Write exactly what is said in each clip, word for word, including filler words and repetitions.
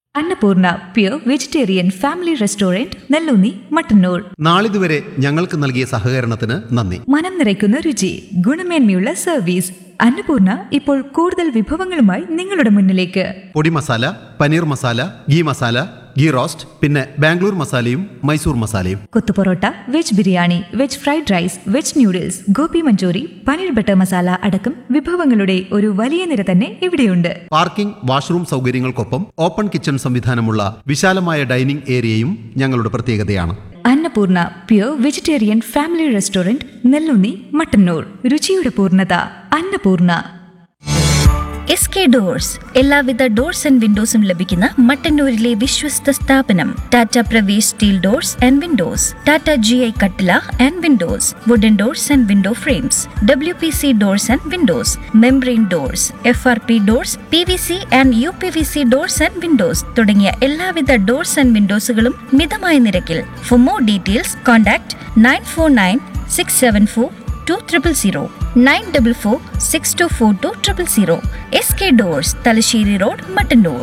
Annapurna pure vegetarian family restaurant Nelloonni Mattannur. നാളിതുവരെ ഞങ്ങൾക്ക് നൽകിയ സഹകരണത്തിന് നന്ദി. മനം നിറയ്ക്കുന്ന രുചി, ഗുണമേന്മയുള്ള സർവീസ്. അന്നപൂർണ ഇപ്പോൾ കൂടുതൽ വിഭവങ്ങളുമായി നിങ്ങളുടെ മുന്നിലേക്ക്. പൊടി മസാല, പനീർ മസാല, ഗീ മസാല, ഗീ റോസ്റ്റ്, പിന്നെ ബാംഗ്ലൂർ മസാലയും മൈസൂർ മസാലയും. കൊത്തു parotta, veg biryani, veg fried rice, veg noodles, Gopi Manchurian, paneer butter masala അടക്കം വിഭവങ്ങളുടെ ഒരു വലിയ നിര തന്നെ ഇവിടെയുണ്ട്. പാർക്കിംഗ്, വാഷ്റൂം സൗകര്യങ്ങൾക്കൊപ്പം ഓപ്പൺ കിച്ചൺ സംവിധാനമുള്ള വിശാലമായ ഡൈനിംഗ് ഏരിയയും ഞങ്ങളുടെ പ്രത്യേകതയാണ്. Annapurna pure vegetarian family restaurant Nelloonni Mattannur. രുചിയുടെ പൂർണ്ണത അന്നപൂർണ. എസ് കെ ഡോഴ്സ് എല്ലാവിധ ഡോർസ് ആൻഡ് വിൻഡോസും ലഭിക്കുന്ന മട്ടന്നൂരിലെ വിശ്വസ്ത സ്ഥാപനം. Tata Pravesh steel doors and Windows, Tata G I കട്ടില and Windows, wooden doors and window frames, W P C doors and Windows, membrane doors, F R P doors, P V C and you P V C doors and Windows തുടങ്ങിയ എല്ലാവിധ doors and വിൻഡോസുകളും മിതമായ നിരക്കിൽ. For more details contact nine four nine six seven four two triple zero nine double four six to four two triple zero. S K doors, Thalassery road, Mattannur.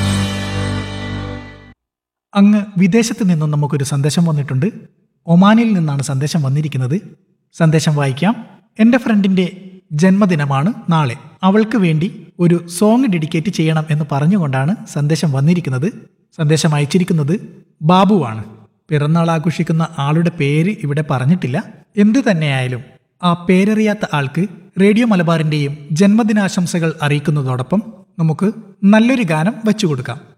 അങ്ങ് വിദേശത്ത് നിന്നും നമുക്കൊരു സന്ദേശം വന്നിട്ടുണ്ട്. ഒമാനിൽ നിന്നാണ് സന്ദേശം വന്നിരിക്കുന്നത്. സന്ദേശം വായിക്കാം. എൻ്റെ ഫ്രണ്ടിൻ്റെ ജന്മദിനമാണ് നാളെ. അവൾക്ക് വേണ്ടി ഒരു സോങ് ഡെഡിക്കേറ്റ് ചെയ്യണം എന്ന് പറഞ്ഞുകൊണ്ടാണ് സന്ദേശം വന്നിരിക്കുന്നത്. സന്ദേശം അയച്ചിരിക്കുന്നത് ബാബുവാണ്. പിറന്നാൾ ആഘോഷിക്കുന്ന ആളുടെ പേര് ഇവിടെ പറഞ്ഞിട്ടില്ല. എന്തു തന്നെയായാലും ആ പേരറിയാത്ത ആൾക്ക് റേഡിയോ മലബാറിൻ്റെയും ജന്മദിനാശംസകൾ അറിയിക്കുന്നതോടൊപ്പം നമുക്ക് നല്ലൊരു ഗാനം വെച്ചുകൊടുക്കാം.